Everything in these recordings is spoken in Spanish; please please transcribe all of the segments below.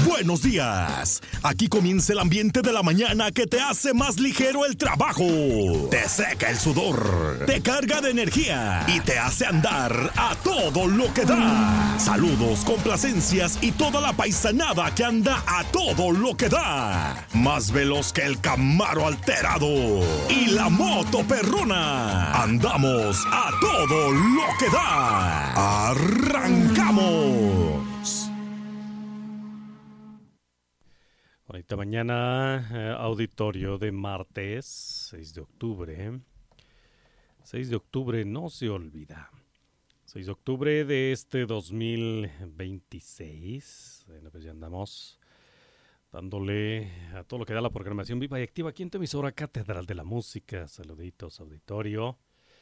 Buenos días. Aquí comienza el ambiente de la mañana que te hace más ligero el trabajo. Te seca el sudor, te carga de energía y te hace andar a todo lo que da. Saludos, complacencias y toda la paisanada que anda a todo lo que da. Más veloz que el Camaro alterado y la moto perrona. Andamos a todo lo que da. ¡Arrancamos! Bonita mañana, auditorio de martes, 6 de octubre. 6 de octubre no se olvida. 6 de octubre de este 2026. Bueno, pues ya andamos dándole a todo lo que da la programación viva y activa aquí en tu emisora Catedral de la Música. Saluditos, auditorio.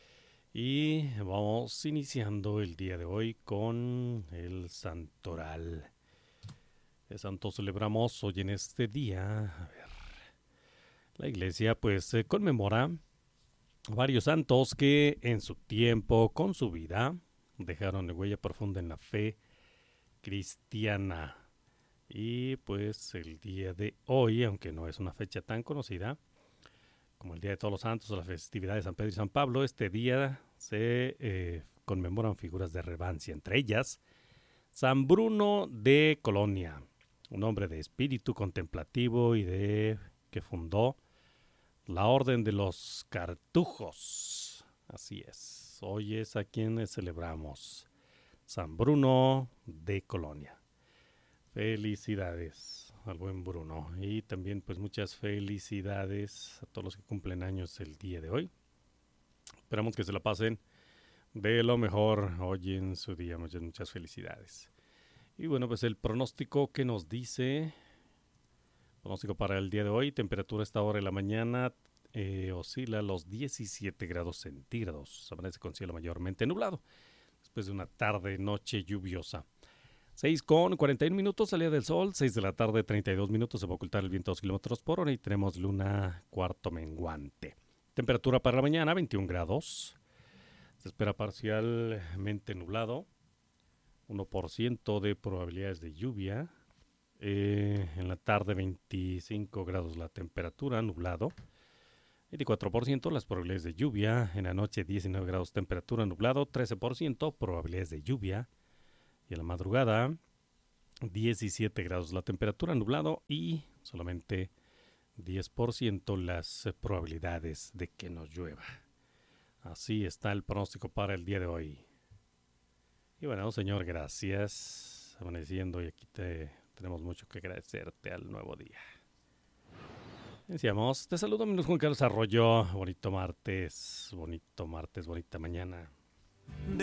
Y vamos iniciando el día de hoy con el Santoral. ¿Qué santo celebramos hoy en este día? A ver, la iglesia pues conmemora varios santos que en su tiempo, con su vida, dejaron huella profunda en la fe cristiana. Y pues el día de hoy, aunque no es una fecha tan conocida como el Día de Todos los Santos o la festividad de San Pedro y San Pablo, este día se conmemoran figuras de relevancia, entre ellas San Bruno de Colonia, un hombre de espíritu contemplativo y que fundó la Orden de los Cartujos. Así es, hoy es a quien celebramos, San Bruno de Colonia. Felicidades al buen Bruno y también pues muchas felicidades a todos los que cumplen años el día de hoy. Esperamos que se la pasen de lo mejor hoy en su día. Muchas felicidades. Y bueno, pues el pronóstico que nos dice, pronóstico para el día de hoy, temperatura a esta hora de la mañana oscila a los 17 grados centígrados, amanece con cielo mayormente nublado, después de una tarde, noche lluviosa. 6:41 salida del sol, 6 de la tarde, 32 minutos, se va a ocultar el viento a 2 kilómetros por hora y tenemos luna cuarto menguante. Temperatura para la mañana, 21 grados, se espera parcialmente nublado. 1% de probabilidades de lluvia. En la tarde 25 grados la temperatura, nublado. 24% las probabilidades de lluvia. En la noche 19 grados temperatura, nublado. 13% probabilidades de lluvia. Y en la madrugada 17 grados la temperatura, nublado. Y solamente 10% las probabilidades de que nos llueva. Así está el pronóstico para el día de hoy. Y bueno, señor, gracias. Amaneciendo y aquí tenemos mucho que agradecerte al nuevo día. Decíamos, te saludo, mi Juan Carlos Arroyo. Bonito martes, bonita mañana.